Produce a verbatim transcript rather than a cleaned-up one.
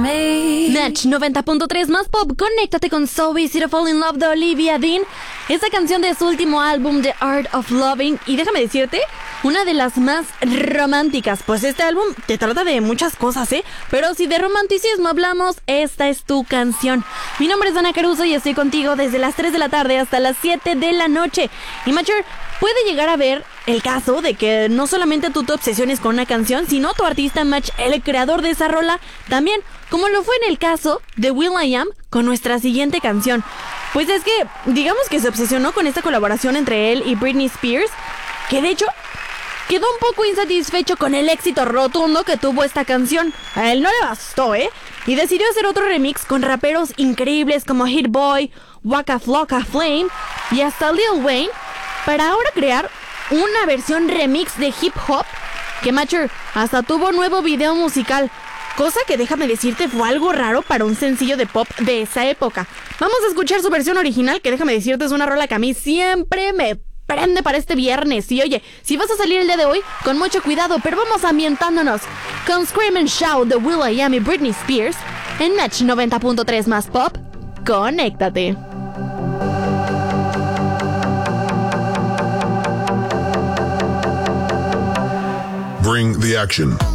Match noventa punto tres más pop, conéctate con So Easy to Fall in Love de Olivia Dean. Esta canción de su último álbum The Art of Loving, y déjame decirte, una de las más románticas. Pues este álbum te trata de muchas cosas, ¿eh? Pero si de romanticismo hablamos, esta es tu canción. Mi nombre es Ana Caruso y estoy contigo desde las tres de la tarde hasta las siete de la noche. Y Matcher, puede llegar a ver el caso de que no solamente tú te obsesiones con una canción, sino tu artista Match, el creador de esa rola, también, como lo fue en el caso de will.i.am con nuestra siguiente canción. Pues es que, digamos que se obsesionó con esta colaboración entre él y Britney Spears, que de hecho quedó un poco insatisfecho con el éxito rotundo que tuvo esta canción. A él no le bastó, ¿eh? Y decidió hacer otro remix con raperos increíbles como Hit Boy, Waka Flocka Flame y hasta Lil Wayne, para ahora crear una versión remix de hip hop que, Matcher, hasta tuvo nuevo video musical. Cosa que, déjame decirte, fue algo raro para un sencillo de pop de esa época. Vamos a escuchar su versión original, que déjame decirte es una rola que a mí siempre me prende para este viernes. Y oye, si vas a salir el día de hoy, con mucho cuidado, pero vamos ambientándonos con Scream and Shout de will.i.am y Britney Spears en Match noventa punto tres más pop. Conéctate. Bring the action.